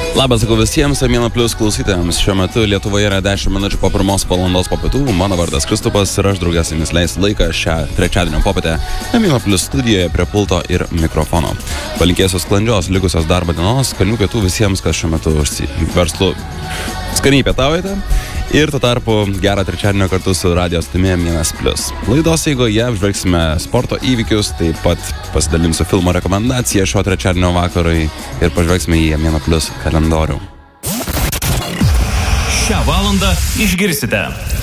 Labas, sakau visiems Amino Plus klausytojams. Šiuo metu Lietuvoje yra 10 minučių po 1 valandos po pietų. Mano vardas Kristupas ir aš draugės jumis leisiu laiką šią trečiadienio popietę Amino Plus studijoje prie pulto ir mikrofono. Palinkėsiu sklandžios likusios darbo dienos, skanių pietų visiems, kas šiuo metu verslu skaniai pietaujate. Ir tuo tarpu gerą trečiadienio kartu su radio stotimi Aminas Plus. Laidos eigoje apžvelgsime sporto įvykius, taip pat pasidalinsiu filmo rekomendaciją šio trečiadienio vakarui ir pažvelgsime į Amino Plus kalendorių. Šią valandą išgirsite.